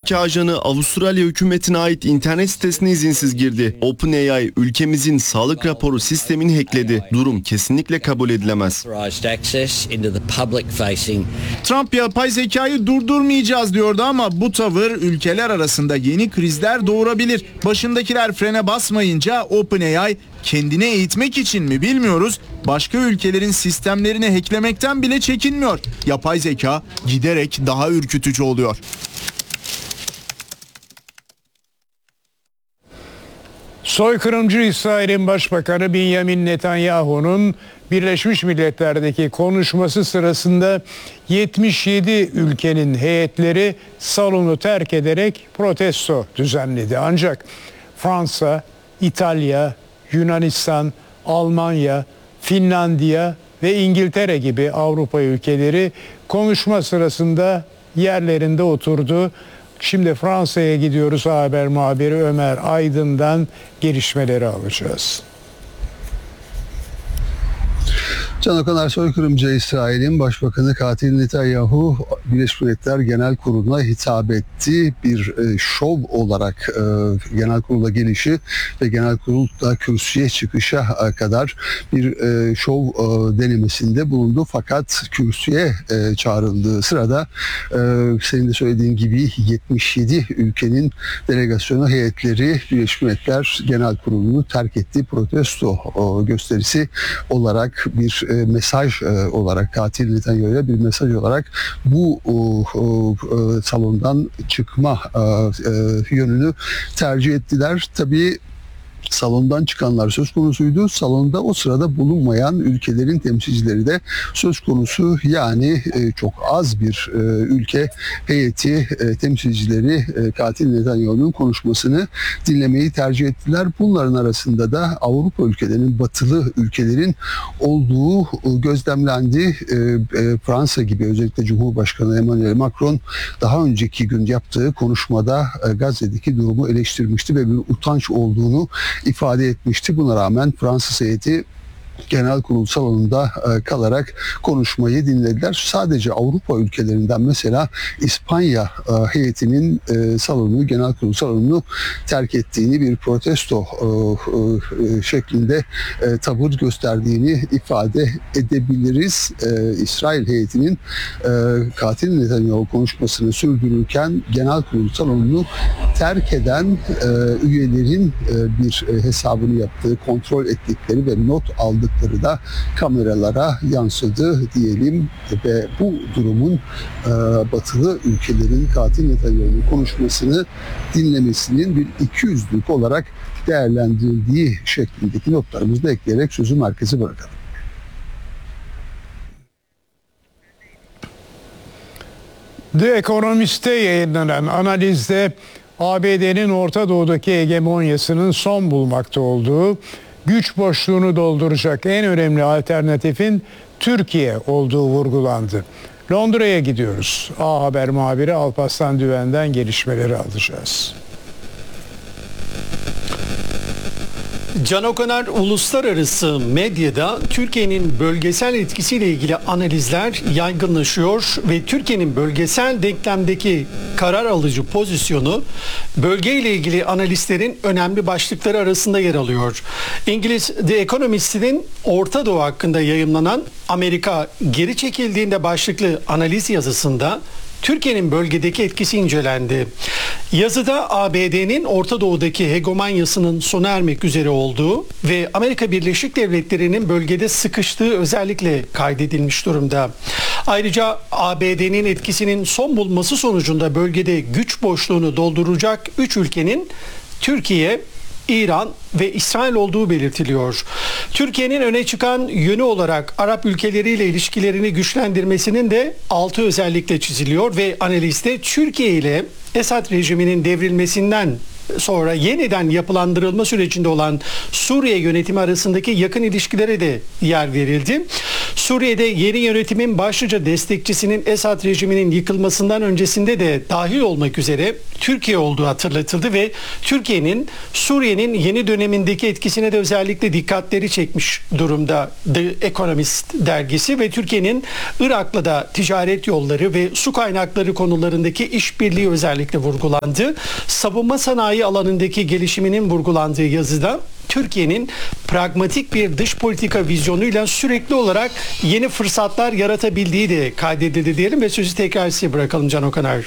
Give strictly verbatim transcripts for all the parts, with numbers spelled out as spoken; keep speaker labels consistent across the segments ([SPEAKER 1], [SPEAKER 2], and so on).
[SPEAKER 1] zeka ajanı Avustralya hükümetine ait internet sitesine izinsiz girdi. OpenAI ülkemizin sağlık raporu sistemini hackledi. Durum kesinlikle kabul edilemez.
[SPEAKER 2] Trump yapay zekayı durdurmayacağız diyordu ama bu tavır ülkeler arasında yeni krizler doğurabilir. Başındakiler frene basmayınca OpenAI kendini eğitmek için mi bilmiyoruz, başka ülkelerin sistemlerini hacklemekten bile çekinmiyor. Yapay zeka giderek daha ürkütücü oluyor.
[SPEAKER 3] Soykırımcı İsrail'in Başbakanı Benjamin Netanyahu'nun Birleşmiş Milletler'deki konuşması sırasında yetmiş yedi ülkenin heyetleri salonu terk ederek protesto düzenledi. Ancak Fransa, İtalya, Yunanistan, Almanya, Finlandiya ve İngiltere gibi Avrupa ülkeleri konuşma sırasında yerlerinde oturdu. Şimdi Fransa'ya gidiyoruz. Haber muhabiri Ömer Aydın'dan gelişmeleri alacağız.
[SPEAKER 4] Can Okaner, soykırımcı İsrail'in Başbakanı katil Netanyahu Birleşmiş Milletler Genel Kurulu'na hitap etti. Bir e, şov olarak e, Genel Kurul'a gelişi ve Genel Kurul'da kürsüye çıkışa kadar bir e, şov e, denemesinde bulundu. Fakat kürsüye e, çağrıldığı sırada e, senin de söylediğin gibi yetmiş yedi ülkenin delegasyonu heyetleri Birleşmiş Milletler Genel Kurulu'nu terk etti. Protesto e, gösterisi olarak bir E, mesaj e, olarak katil Netanyahu'ya bir mesaj olarak bu e, e, salondan çıkma e, e, yönünü tercih ettiler. Tabii salondan çıkanlar söz konusuydu. Salonda o sırada bulunmayan ülkelerin temsilcileri de söz konusu. Yani e, çok az bir e, ülke heyeti e, temsilcileri e, katil Netanyahu'nun konuşmasını dinlemeyi tercih ettiler. Bunların arasında da Avrupa ülkelerinin, batılı ülkelerin olduğu e, gözlemlendi. E, e, Fransa gibi özellikle Cumhurbaşkanı Emmanuel Macron daha önceki gün yaptığı konuşmada e, Gazze'deki durumu eleştirmişti ve bir utanç olduğunu ifade etmişti. Buna rağmen Fransız heyeti Genel Kurul salonunda kalarak konuşmayı dinlediler. Sadece Avrupa ülkelerinden mesela İspanya heyetinin salonu, Genel Kurul salonunu terk ettiğini, bir protesto şeklinde tavır gösterdiğini ifade edebiliriz. İsrail heyetinin katil Netanyahu konuşmasını sürdürürken Genel Kurul salonunu terk eden üyelerin bir hesabını yaptığı, kontrol ettikleri ve not aldıkları da kameralara yansıdı diyelim ve bu durumun e, batılı ülkelerin katil Netanyahu'nun konuşmasını dinlemesinin bir ikiyüzlülük olarak değerlendirildiği şeklindeki notlarımızı da ekleyerek sözü merkeze bırakalım.
[SPEAKER 3] The Economist'te yayınlanan analizde A B D'nin Orta Doğu'daki hegemonyasının son bulmakta olduğu, güç boşluğunu dolduracak en önemli alternatifin Türkiye olduğu vurgulandı. Londra'ya gidiyoruz. A Haber muhabiri Alparslan Düven'den gelişmeleri alacağız.
[SPEAKER 5] Can Okaner, uluslararası medyada Türkiye'nin bölgesel etkisiyle ilgili analizler yaygınlaşıyor ve Türkiye'nin bölgesel denklemdeki karar alıcı pozisyonu bölgeyle ilgili analistlerin önemli başlıkları arasında yer alıyor. İngiliz The Economist'in Orta Doğu hakkında yayımlanan Amerika geri çekildiğinde başlıklı analiz yazısında Türkiye'nin bölgedeki etkisi incelendi. Yazıda A B D'nin Orta Doğu'daki hegemonyasının sona ermek üzere olduğu ve Amerika Birleşik Devletleri'nin bölgede sıkıştığı özellikle kaydedilmiş durumda. Ayrıca A B D'nin etkisinin son bulması sonucunda bölgede güç boşluğunu dolduracak üç ülkenin Türkiye, İran ve İsrail olduğu belirtiliyor. Türkiye'nin öne çıkan yönü olarak Arap ülkeleriyle ilişkilerini güçlendirmesinin de altı özellikle çiziliyor ve analizde Türkiye ile Esad rejiminin devrilmesinden sonra yeniden yapılandırılma sürecinde olan Suriye yönetimi arasındaki yakın ilişkilere de yer verildi. Suriye'de yeni yönetimin başlıca destekçisinin Esad rejiminin yıkılmasından öncesinde de dahil olmak üzere Türkiye olduğu hatırlatıldı ve Türkiye'nin Suriye'nin yeni dönemindeki etkisine de özellikle dikkatleri çekmiş durumda The Economist dergisi ve Türkiye'nin Irak'la da ticaret yolları ve su kaynakları konularındaki işbirliği özellikle vurgulandı. Savunma sanayi alanındaki gelişiminin vurgulandığı yazıda Türkiye'nin pragmatik bir dış politika vizyonuyla sürekli olarak yeni fırsatlar yaratabildiği de kaydedildi diyelim ve sözü tekrar size bırakalım Can Okaner.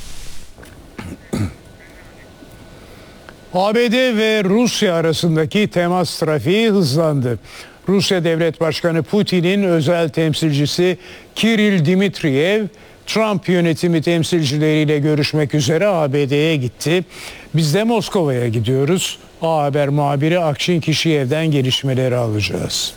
[SPEAKER 3] A B D ve Rusya arasındaki temas trafiği hızlandı. Rusya Devlet Başkanı Putin'in özel temsilcisi Kiril Dmitriyev, Trump yönetimi temsilcileriyle görüşmek üzere A B D'ye gitti. Biz de Moskova'ya gidiyoruz. A Haber muhabiri Akşin Kişiyev'den gelişmeleri alacağız.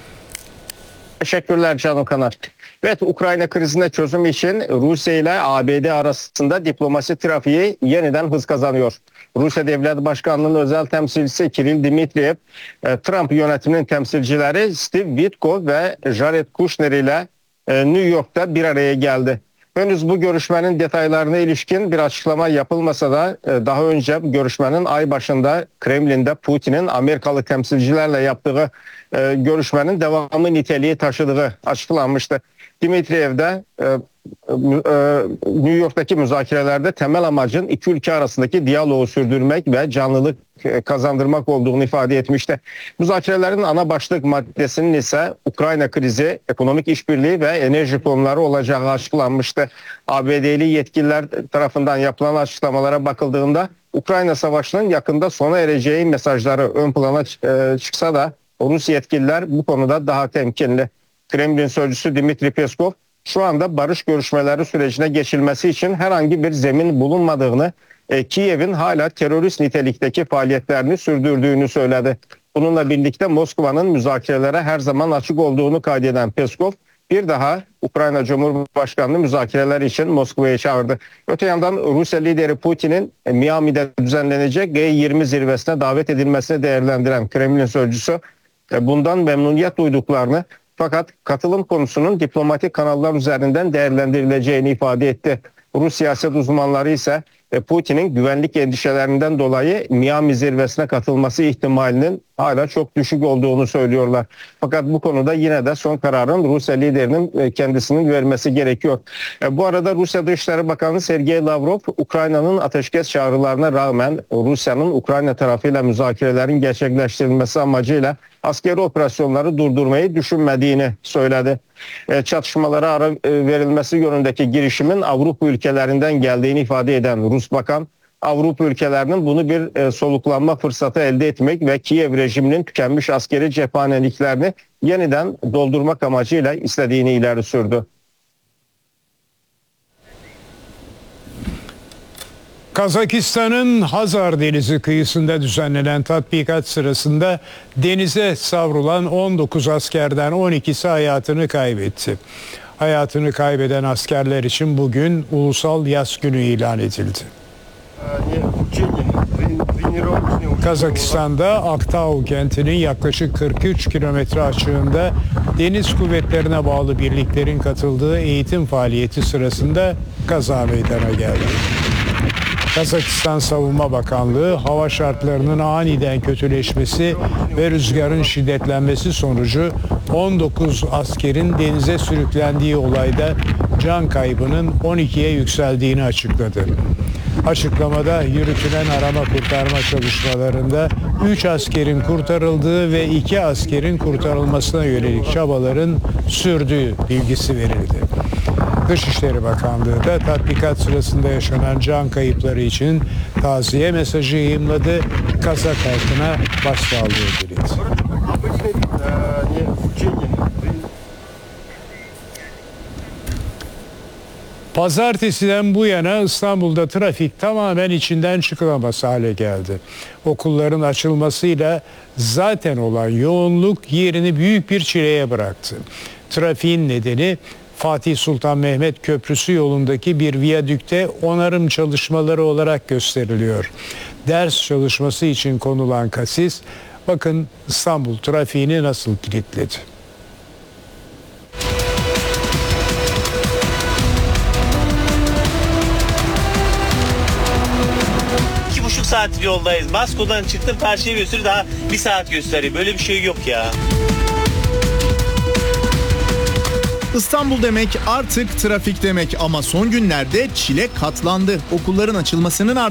[SPEAKER 6] Teşekkürler Can Okaner. Evet, Ukrayna krizine çözüm için Rusya ile A B D arasında diplomasi trafiği yeniden hız kazanıyor. Rusya Devlet Başkanlığı'nın özel temsilcisi Kiril Dmitriyev, Trump yönetiminin temsilcileri Steve Witkoff ve Jared Kushner ile New York'ta bir araya geldi. Henüz bu görüşmenin detaylarına ilişkin bir açıklama yapılmasa da daha önce görüşmenin ay başında Kremlin'de Putin'in Amerikalı temsilcilerle yaptığı görüşmenin devamı niteliği taşıdığı açıklanmıştı. Dmitriyev de New York'taki müzakerelerde temel amacın iki ülke arasındaki diyaloğu sürdürmek ve canlılık kazandırmak olduğunu ifade etmişti. Müzakerelerin ana başlık maddesinin ise Ukrayna krizi, ekonomik işbirliği ve enerji konuları olacağı açıklanmıştı. A B D'li yetkililer tarafından yapılan açıklamalara bakıldığında Ukrayna Savaşı'nın yakında sona ereceği mesajları ön plana çıksa da Rus yetkililer bu konuda daha temkinli. Kremlin sözcüsü Dmitri Peskov şu anda barış görüşmeleri sürecine geçilmesi için herhangi bir zemin bulunmadığını, e, Kiev'in hala terörist nitelikteki faaliyetlerini sürdürdüğünü söyledi. Bununla birlikte Moskova'nın müzakerelere her zaman açık olduğunu kaydeden Peskov bir daha Ukrayna Cumhurbaşkanlığı müzakereler için Moskova'ya çağırdı. Öte yandan Rusya lideri Putin'in e, Miami'de düzenlenecek G yirmi zirvesine davet edilmesini değerlendiren Kremlin sözcüsü e, bundan memnuniyet duyduklarını, fakat katılım konusunun diplomatik kanallar üzerinden değerlendirileceğini ifade etti. Rus siyaset uzmanları ise Putin'in güvenlik endişelerinden dolayı Miami zirvesine katılması ihtimalinin hala çok düşük olduğunu söylüyorlar. Fakat bu konuda yine de son kararın Rusya liderinin kendisinin vermesi gerekiyor. Bu arada Rusya Dışişleri Bakanı Sergey Lavrov, Ukrayna'nın ateşkes çağrılarına rağmen Rusya'nın Ukrayna tarafıyla müzakerelerin gerçekleştirilmesi amacıyla askeri operasyonları durdurmayı düşünmediğini söyledi. Çatışmalara ara verilmesi yönündeki girişimin Avrupa ülkelerinden geldiğini ifade eden Rus bakan, Avrupa ülkelerinin bunu bir soluklanma fırsatı elde etmek ve Kiev rejiminin tükenmiş askeri cephaneliklerini yeniden doldurmak amacıyla istediğini ileri sürdü.
[SPEAKER 3] Kazakistan'ın Hazar Denizi kıyısında düzenlenen tatbikat sırasında denize savrulan on dokuz askerden on ikisi hayatını kaybetti. Hayatını kaybeden askerler için bugün Ulusal Yas Günü ilan edildi. Kazakistan'da Aktau kentinin yaklaşık kırk üç kilometre açığında deniz kuvvetlerine bağlı birliklerin katıldığı eğitim faaliyeti sırasında kaza meydana geldi. Kazakistan Savunma Bakanlığı hava şartlarının aniden kötüleşmesi ve rüzgarın şiddetlenmesi sonucu on dokuz askerin denize sürüklendiği olayda can kaybının on ikiye yükseldiğini açıkladı. Açıklamada yürütülen arama kurtarma çalışmalarında üç askerin kurtarıldığı ve iki askerin kurtarılmasına yönelik çabaların sürdüğü bilgisi verildi. Dışişleri Bakanlığı da tatbikat sırasında yaşanan can kayıpları için taziye mesajı yayımladı. Kazak halkına başsağlığı diledi. Pazartesiden bu yana İstanbul'da trafik tamamen içinden çıkılamaz hale geldi. Okulların açılmasıyla zaten olan yoğunluk yerini büyük bir çileye bıraktı. Trafiğin nedeni Fatih Sultan Mehmet Köprüsü yolundaki bir viyadükte onarım çalışmaları olarak gösteriliyor. Ders çalışması için konulan kasis, bakın İstanbul trafiğini nasıl kilitledi.
[SPEAKER 7] İki buçuk saatlik yoldayız. Basko'dan çıktım, karşıya gösteriyor, daha bir saat gösteriyor. Böyle bir şey yok ya.
[SPEAKER 2] İstanbul demek artık trafik demek ama son günlerde çile katlandı. Okulların açılmasının ardından